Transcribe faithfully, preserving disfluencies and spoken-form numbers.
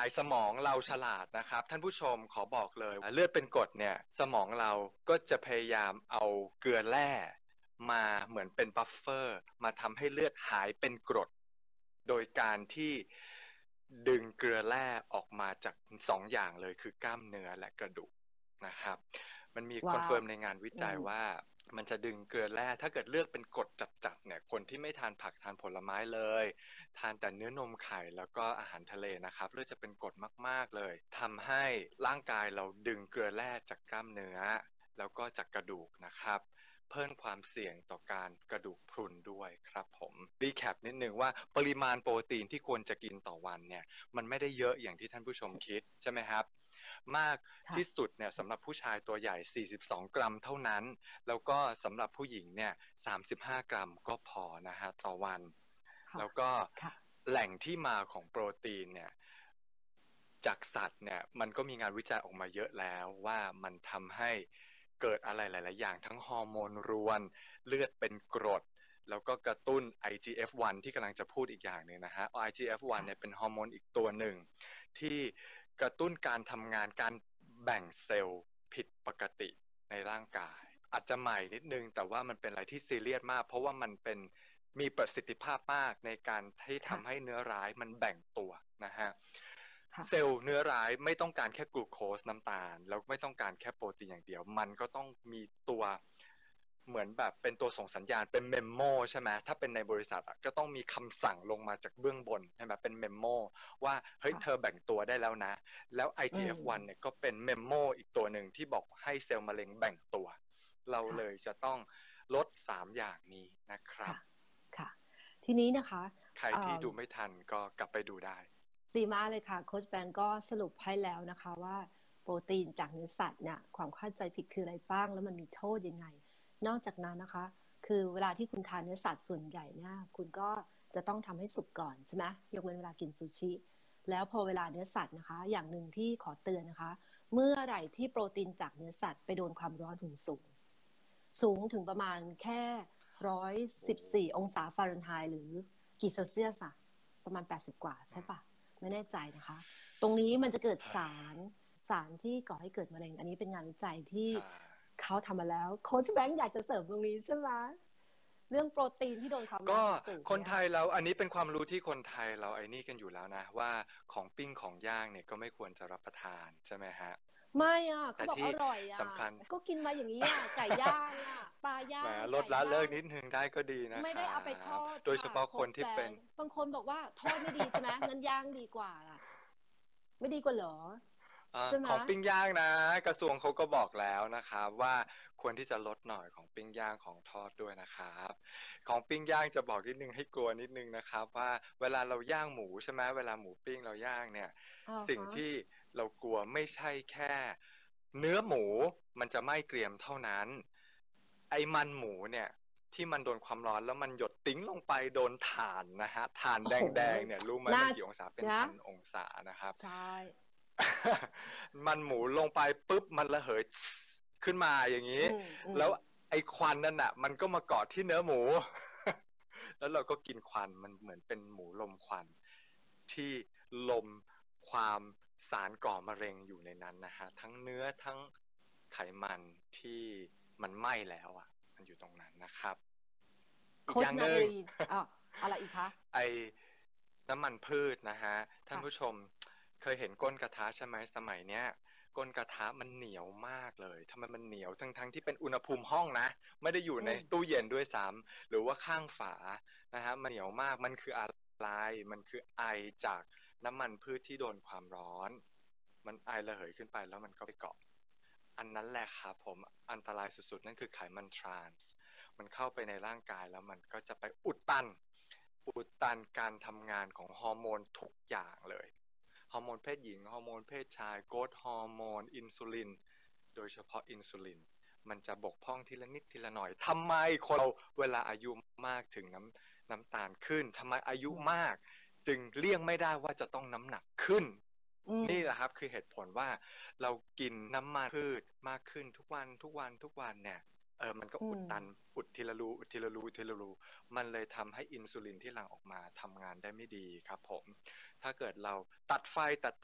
สมองเราฉลาดนะครับท่านผู้ชมขอบอกเลยเลือดเป็นกรดเนี่ยสมองเราก็จะพยายามเอาเกลือแร่มาเหมือนเป็นบัฟเฟอร์มาทำให้เลือดหายเป็นกรดโดยการที่ดึงเกลือแร่ออกมาจากสองอย่างเลยคือกล้ามเนื้อและกระดูกนะครับมันมีคอนว้าวเฟิร์มในงานวิจัยว่ามันจะดึงเกลือแร่ถ้าเกิดเลือกเป็นกรดจัดๆเนี่ยคนที่ไม่ทานผักทานผลไม้เลยทานแต่เนื้อนมไข่แล้วก็อาหารทะเลนะครับเลือดจะเป็นกรดมากๆเลยทำให้ร่างกายเราดึงเกลือแร่จากกล้ามเนื้อแล้วก็จากกระดูกนะครับเพิ่มความเสี่ยงต่อการกระดูกพรุนด้วยครับผมรีแคปนิดนึงว่าปริมาณโปรตีนที่ควรจะกินต่อวันเนี่ยมันไม่ได้เยอะอย่างที่ท่านผู้ชมคิดใช่ไหมครับมากที่สุดเนี่ยสำหรับผู้ชายตัวใหญ่สี่สิบสองกรัมเท่านั้นแล้วก็สำหรับผู้หญิงเนี่ยสามสิบห้ากรัมก็พอนะฮะต่อวันแล้วก็แหล่งที่มาของโปรตีนเนี่ยจากสัตว์เนี่ยมันก็มีงานวิจัยออกมาเยอะแล้วว่ามันทำให้เกิดอะไรหลายๆอย่างทั้งฮอร์โมนรวนเลือดเป็นกรดแล้วก็กระตุ้น ไอ จี เอฟ วัน ที่กำลังจะพูดอีกอย่างหนึ่งนะฮะ ไอ จี เอฟ วัน เนี่ยเป็นฮอร์โมนอีกตัวหนึ่งที่กระตุ้นการทำงานการแบ่งเซลล์ผิดปกติในร่างกายอาจจะใหม่นิดนึงแต่ว่ามันเป็นอะไรที่ซีเรียสมากเพราะว่ามันเป็นมีประสิทธิภาพมากในการที่ทำให้เนื้อร้ายมันแบ่งตัวนะฮะเซลล์เนื้อร้ายไม่ต้องการแค่กลูโคสน้ำตาลแล้วไม่ต้องการแค่โปรตีนอย่างเดียวมันก็ต้องมีตัวเหมือนแบบเป็นตัวส่งสัญญาณเป็นเมมโมใช่ไหมถ้าเป็นในบริษัทก็ต้องมีคำสั่งลงมาจากเบื้องบนใช่ไหมเป็นเมมโมว่าเฮ้ยเธอแบ่งตัวได้แล้วนะแล้ว ไอ จี เอฟ วัน เนี่ยก็เป็นเมมโมอีกตัวหนึ่งที่บอกให้เซลล์มะเร็งแบ่งตัวเราเลยจะต้องลดสามอย่างนี้นะครับค่ะทีนี้นะคะใครที่ดูไม่ทันก็กลับไปดูได้ดีมากเลยค่ะโค้ชแบงก์ก็สรุปให้แล้วนะคะว่าโปรตีนจากเนื้อสัตว์เนี่ยความเข้าใจผิดคืออะไรบ้างแล้วมันมีโทษยังไงนอกจากนั้นนะคะคือเวลาที่คุณทานเนื้อสัตว์ส่วนใหญ่เนี่ยคุณก็จะต้องทำให้สุกก่อนใช่ไหมยกเว้นเวลากินซูชิแล้วพอเวลาเนื้อสัตว์นะคะอย่างหนึ่งที่ขอเตือนนะคะเมื่อไหร่ที่โปรตีนจากเนื้อสัตว์ไปโดนความร้อนถึงสูงสูงถึงประมาณแค่ร้อยสิบสี่องศาฟาเรนไฮต์หรือกี่เซลเซียสอะประมาณแปดสิบกว่าใช่ปะไม่แน่ใจนะคะตรงนี้มันจะเกิดสารสารที่ก่อให้เกิดมะเร็งอันนี้เป็นงานวิจัยที่เขาทำมาแล้วโค้ชแบงค์อยากจะเสริมตรงนี้ใช่ไหมเรื่องโปรตีนที่โดนความร้อนสูงคนไทยเราอันนี้เป็นความรู้ที่คนไทยเราไอ้นี่กันอยู่แล้วนะว่าของปิ้งของย่างเนี่ยก็ไม่ควรจะรับประทานใช่ไหมฮะไม่อ่ะเขาบอกอร่อยอ่ะก็กินมาอย่างนี้อ่ะไก่ย่างอ่ะปลาย่างลดละเลิกนิดนึงได้ก็ดีนะไม่ได้เอาไปทอดโดยเฉพาะคนที่เป็นบางคนบอกว่าทอดไม่ดีใช่ไหมนั้นย่างดีกว่าล่ะไม่ดีกว่าเหรอของปิ้งย่างนะกระทรวงเขาก็บอกแล้วนะครับว่าควรที่จะลดหน่อยของปิ้งย่างของทอดด้วยนะครับของปิ้งย่างจะบอกนิดนึงให้กลัวนิดนึงนะครับว่าเวลาเราย่างหมูใช่ไหมเวลาหมูปิ้งเราย่างเนี่ยสิ่งที่เรากลัวไม่ใช่แค่เนื้อหมูมันจะไหม้เกรียมเท่านั้นไอ้มันหมูเนี่ยที่มันโดนความร้อนแล้วมันหยดติ้งลงไปโดนถ่านนะฮะถ่านแดงๆเนี่ยรู้ไหมมันกี่องศาเป็นพันองศานะครับใช่มันหมูลงไปปุ๊บมันระเหยขึ้นมาอย่างนี้แล้วไอ้ควันนั่นน่ะมันก็มาเกาะที่เนื้อหมูแล้วเราก็กินควันมันเหมือนเป็นหมูลมควันที่ลมความสารก่อมะเร็งอยู่ในนั้นนะฮะทั้งเนื้อทั้งไขมันที่มันไหม้แล้วอ่ะมันอยู่ตรงนั้นนะครับอีกอย่างหนึ่งอ่ะอะไรอีกคะไอ้น้ำมันพืชนะฮะท่านผู้ชมเคยเห็นก้นกระทะใช่ไหมสมัยเนี้ยก้นกระทะมันเหนียวมากเลยทำไมมันเหนียวทั้งทั้งที่เป็นอุณหภูมิห้องนะไม่ได้อยู่ในตู้เย็นด้วยซ้ำหรือว่าข้างฝานะฮะมันเหนียวมากมันคืออะไรมันคือไอจากน้ำมันพืชที่โดนความร้อนมันไอระเหยขึ้นไปแล้วมันก็ไปเกาะอันนั้นแหละครับผมอันตรายสุดๆนั่นคือไขมันทรานส์มันเข้าไปในร่างกายแล้วมันก็จะไปอุดตันอุดตันการทำงานของฮอร์โมนทุกอย่างเลยฮอร์โมนเพศหญิงฮอร์โมนเพศชายโกรทฮอร์โมนอินซูลินโดยเฉพาะอินซูลินมันจะบกพร่องทีละนิดทีละหน่อยทำไมคนเราเวลาอายุมากถึงน้ำน้ำตาลขึ้นทำไมอายุมากจึงเลี่ยงไม่ได้ว่าจะต้องน้ำหนักขึ้นนี่แหละครับคือเหตุผลว่าเรากินน้ำมันพืชมากขึ้นทุกวันทุกวันทุกวันเนี่ยเออมันก็อุดตันอุดทีละรูอุดทีละรูทีละรูมันเลยทำให้อินซูลินที่หลั่งออกมาทำงานได้ไม่ดีครับผมถ้าเกิดเราตัดไฟตัด